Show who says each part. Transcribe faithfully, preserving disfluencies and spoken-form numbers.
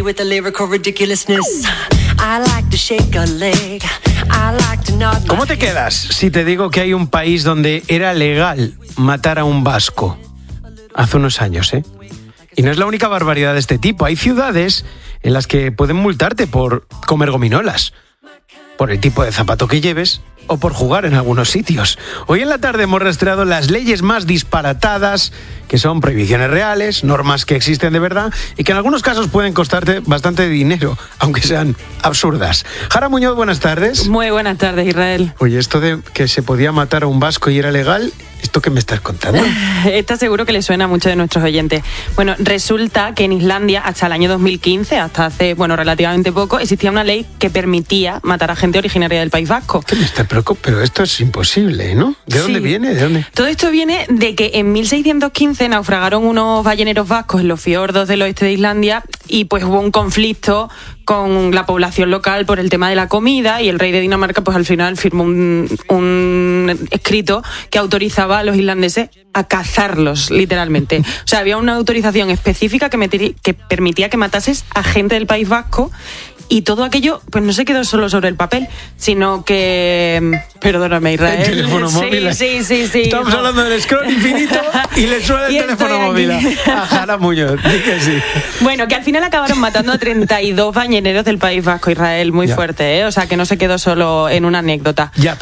Speaker 1: me with the lyrical ridiculousness. I like to shake a leg. I like to nod.
Speaker 2: ¿Cómo te quedas si te digo que hay un país donde era legal matar a un vasco? Hace unos años, ¿eh? Y no es la única barbaridad de este tipo. Hay ciudades en las que pueden multarte por comer gominolas, por el tipo de zapato que lleves o por jugar en algunos sitios. Hoy en la tarde hemos rastreado las leyes más disparatadas, que son prohibiciones reales, normas que existen de verdad y que en algunos casos pueden costarte bastante dinero, aunque sean absurdas. Jara Muñoz, buenas tardes.
Speaker 3: Muy buenas tardes, Israel.
Speaker 2: Oye, esto de que se podía matar a un vasco y era legal, ¿esto qué me estás contando?
Speaker 3: Esta seguro que le suena a muchos de nuestros oyentes. Bueno, resulta que en Islandia, hasta el año dos mil quince, hasta hace, bueno, relativamente poco, existía una ley que permitía matar a gente originaria del País Vasco.
Speaker 2: ¿Qué me está preocupando? Pero esto es imposible, ¿no? ¿De dónde
Speaker 3: Sí.
Speaker 2: viene? ¿De dónde?
Speaker 3: Todo esto viene de que en mil seiscientos quince naufragaron unos balleneros vascos en los fiordos del oeste de Islandia y pues hubo un conflicto con la población local por el tema de la comida y el rey de Dinamarca pues al final firmó un, un escrito que autorizaba a los islandeses a cazarlos, literalmente. O sea, había una autorización específica que, meteri- que permitía que matases a gente del País Vasco. Y todo aquello, pues no se quedó solo sobre el papel, sino que... Perdóname, Israel.
Speaker 2: El teléfono
Speaker 3: sí,
Speaker 2: móvil.
Speaker 3: Sí, sí, sí.
Speaker 2: Estamos
Speaker 3: hijo.
Speaker 2: hablando del scroll infinito y le suena el
Speaker 3: Y
Speaker 2: teléfono
Speaker 3: estoy
Speaker 2: móvil
Speaker 3: aquí.
Speaker 2: a Jara Muñoz. Di que sí.
Speaker 3: Bueno, que al final acabaron matando a treinta y dos balleneros del País Vasco, Israel. Muy
Speaker 2: Ya.
Speaker 3: fuerte, ¿eh? O sea, que no se quedó solo en una anécdota.
Speaker 2: Ya,